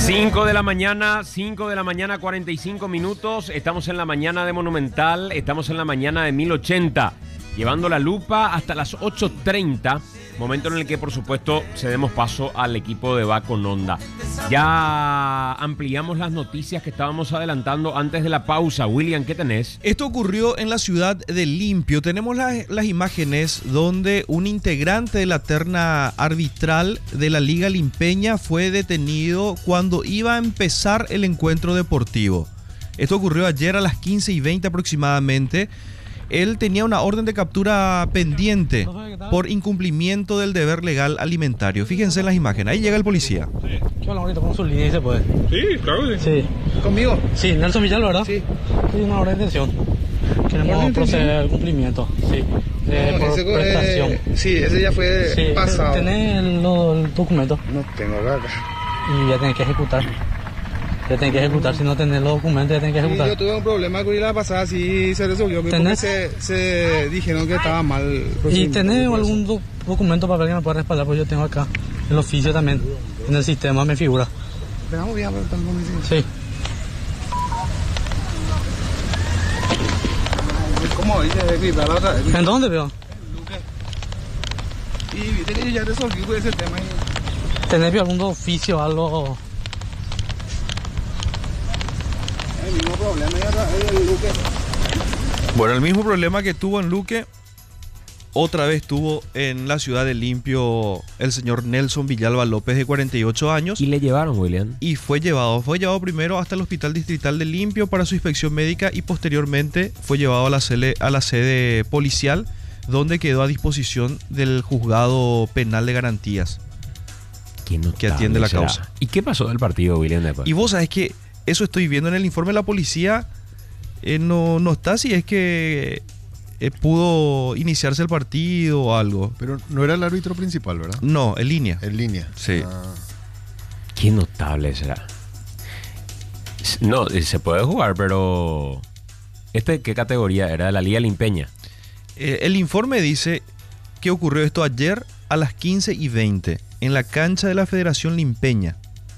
5 de la mañana, 45 minutos. Estamos en la mañana de Monumental, estamos en la mañana de 1080, llevando la lupa hasta las 8:30, momento en el que, por supuesto, cedemos paso al equipo de Va con Onda. Ya ampliamos las noticias que estábamos adelantando antes de la pausa. William, ¿qué tenés? Esto ocurrió en la ciudad de Limpio. Tenemos las imágenes donde un integrante de la terna arbitral de la Liga Limpeña fue detenido cuando iba a empezar el encuentro deportivo. Esto ocurrió ayer a las 15:20 aproximadamente. Él tenía una orden de captura pendiente por incumplimiento del deber legal alimentario. Fíjense en las imágenes. Ahí llega el policía. ¿Qué habla ahorita con su línea y se puede? Sí, claro que sí. Sí. ¿Conmigo? Sí, Nelson Villalba, ¿verdad? Sí. Sí, una orden de detención. Queremos proceder al cumplimiento. Sí. Por prestación. Sí, ese ya fue Sí. pasado. ¿Tenés el documento? No tengo acá. Y ya tenés que ejecutar. Ya tenés que ejecutar. Si no tenés los documentos, ya tenés que Sí, ejecutar. yo tuve un problema con la pasada, sí se resolvió. Porque ¿Tenés? se dijeron que estaba mal. ¿Y tenés algún documento para que me pueda respaldar? Porque yo tengo acá el oficio también. En el sistema me figura. Esperamos bien, pero estamos con Sí. ¿Cómo dice? La otra vez. ¿En dónde, veo? Y viste que yo ya resolví ese tema. ¿Tenés algún oficio o algo? El mismo problema ya el Luque. Bueno, el mismo problema que tuvo en Luque, otra vez tuvo en la ciudad de Limpio el señor Nelson Villalba López, de 48 años. ¿Y le llevaron, William? Y fue llevado primero hasta el Hospital Distrital de Limpio para su inspección médica y posteriormente fue llevado a la sede policial, donde quedó a disposición del juzgado penal de garantías que atiende la causa. ¿Y qué pasó del partido, William, después? Y vos sabés que eso estoy viendo en el informe de la policía, no está si es que pudo iniciarse el partido o algo. Pero no era el árbitro principal, ¿verdad? No, en línea. En línea. Sí. Qué notable será. No, se puede jugar, pero... ¿Qué categoría era? ¿De la Liga Limpeña? El informe dice que ocurrió esto ayer a las 15:20 en la cancha de la Federación Limpeña.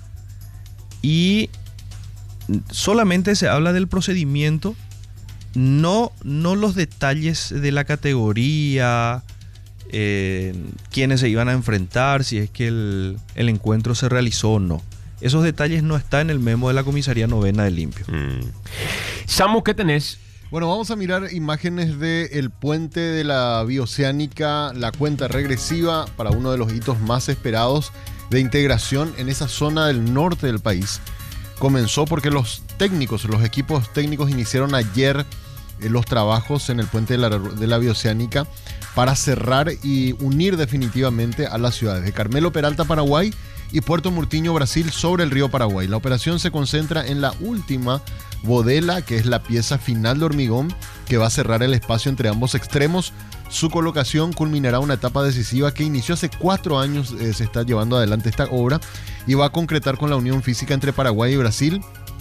Y solamente se habla del procedimiento, no los detalles de la categoría, quiénes se iban a enfrentar, si es que el encuentro se realizó o no. Esos detalles no están en el memo de la Comisaría Novena de Limpio. Samu, ¿qué tenés? Bueno, vamos a mirar imágenes del puente de la Bioceánica, la cuenta regresiva para uno de los hitos más esperados de integración en esa zona del norte del país. Comenzó porque los equipos técnicos iniciaron ayer los trabajos en el puente de la Bioceánica para cerrar y unir definitivamente a las ciudades de Carmelo Peralta, Paraguay, y Puerto Murtinho, Brasil, sobre el río Paraguay. La operación se concentra en la última bodela, que es la pieza final de hormigón que va a cerrar el espacio entre ambos extremos. Su colocación culminará una etapa decisiva que inició hace 4 años. Se está llevando adelante esta obra y va a concretar con la unión física entre Paraguay y Brasil.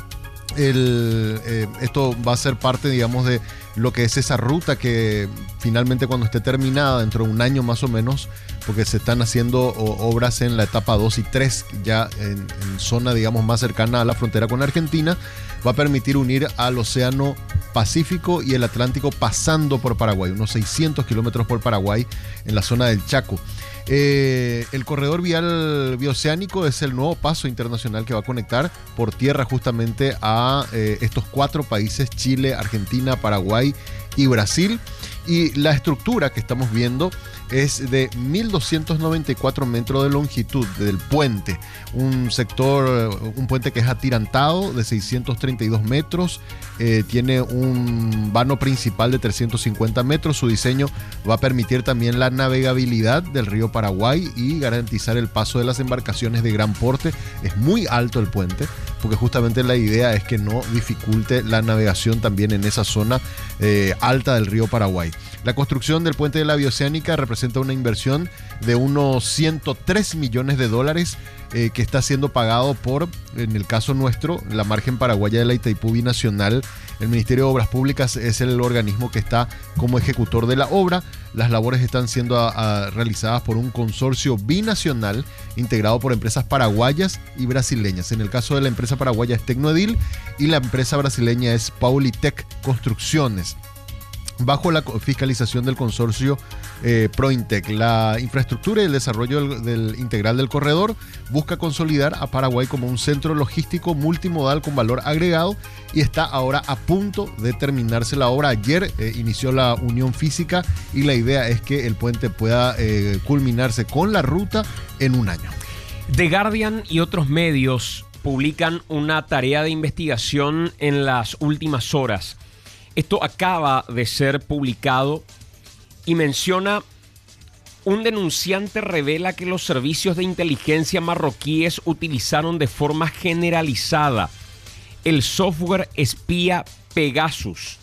Esto va a ser parte, digamos, de lo que es esa ruta que finalmente, cuando esté terminada, dentro de un año más o menos, porque se están haciendo obras en la etapa 2 y 3, ya en zona, digamos, más cercana a la frontera con Argentina, va a permitir unir al Océano Pacífico y el Atlántico pasando por Paraguay, unos 600 kilómetros por Paraguay en la zona del Chaco. El corredor vial bioceánico es el nuevo paso internacional que va a conectar por tierra justamente a estos 4 países: Chile, Argentina, Paraguay y Brasil. Y la estructura que estamos viendo es de 1.294 metros de longitud del puente. Un puente que es atirantado de 632 metros. Tiene un vano principal de 350 metros. Su diseño va a permitir también la navegabilidad del río Paraguay y garantizar el paso de las embarcaciones de gran porte. Es muy alto el puente, porque justamente la idea es que no dificulte la navegación también en esa zona alta del río Paraguay. La construcción del puente de la Bioceánica representa una inversión de unos $103 millones que está siendo pagado por, en el caso nuestro, la margen paraguaya de la Itaipú Binacional. El Ministerio de Obras Públicas es el organismo que está como ejecutor de la obra. Las labores están siendo realizadas por un consorcio binacional integrado por empresas paraguayas y brasileñas. En el caso de la empresa paraguaya es Tecnoedil y la empresa brasileña es Paulitec Construcciones, bajo la fiscalización del consorcio Prointec. La infraestructura y el desarrollo integral del corredor busca consolidar a Paraguay como un centro logístico multimodal con valor agregado y está ahora a punto de terminarse la obra. Ayer inició la unión física y la idea es que el puente pueda culminarse con la ruta en un año. The Guardian y otros medios publican una tarea de investigación en las últimas horas. Esto acaba de ser publicado y menciona: un denunciante revela que los servicios de inteligencia marroquíes utilizaron de forma generalizada el software espía Pegasus.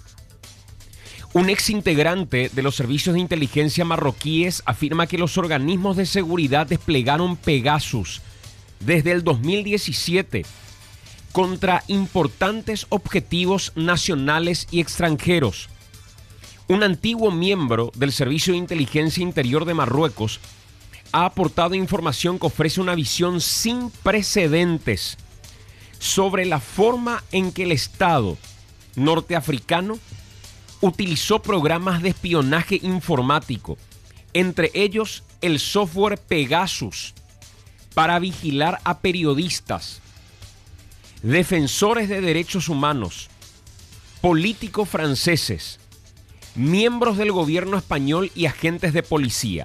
Un exintegrante de los servicios de inteligencia marroquíes afirma que los organismos de seguridad desplegaron Pegasus desde el 2017 contra importantes objetivos nacionales y extranjeros. Un antiguo miembro del Servicio de Inteligencia Interior de Marruecos ha aportado información que ofrece una visión sin precedentes sobre la forma en que el Estado norteafricano utilizó programas de espionaje informático, entre ellos el software Pegasus, para vigilar a periodistas, defensores de derechos humanos, políticos franceses, miembros del gobierno español y agentes de policía.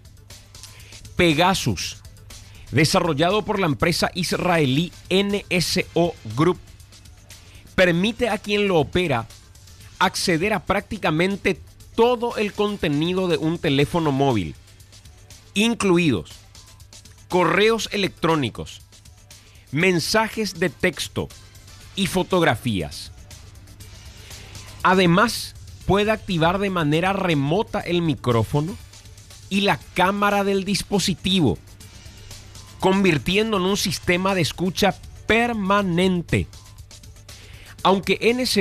Pegasus, desarrollado por la empresa israelí NSO Group, permite a quien lo opera acceder a prácticamente todo el contenido de un teléfono móvil, incluidos correos electrónicos, mensajes de texto y fotografías. Además, puede activar de manera remota el micrófono y la cámara del dispositivo, convirtiendo en un sistema de escucha permanente. Aunque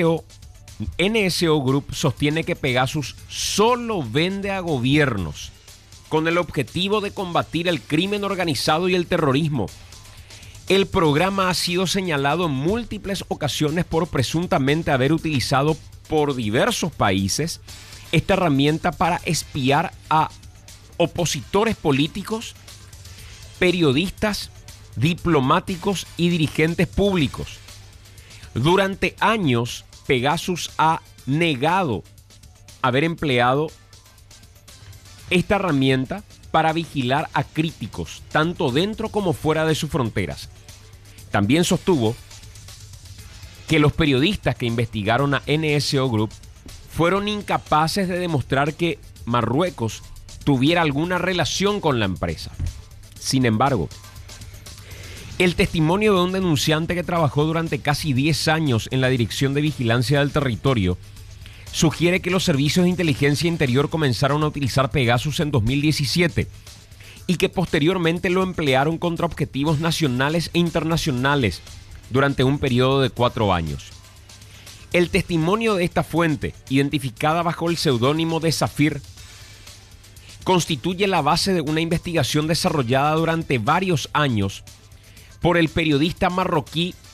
NSO Group sostiene que Pegasus solo vende a gobiernos con el objetivo de combatir el crimen organizado y el terrorismo, el programa ha sido señalado en múltiples ocasiones por presuntamente haber utilizado por diversos países esta herramienta para espiar a opositores políticos, periodistas, diplomáticos y dirigentes públicos. Durante años, Pegasus ha negado haber empleado esta herramienta para vigilar a críticos, tanto dentro como fuera de sus fronteras. También sostuvo que los periodistas que investigaron a NSO Group fueron incapaces de demostrar que Marruecos tuviera alguna relación con la empresa. Sin embargo, el testimonio de un denunciante que trabajó durante casi 10 años en la Dirección de Vigilancia del Territorio sugiere que los servicios de inteligencia interior comenzaron a utilizar Pegasus en 2017 y que posteriormente lo emplearon contra objetivos nacionales e internacionales durante un periodo de 4 años. El testimonio de esta fuente, identificada bajo el seudónimo de Zafir, constituye la base de una investigación desarrollada durante varios años por el periodista marroquí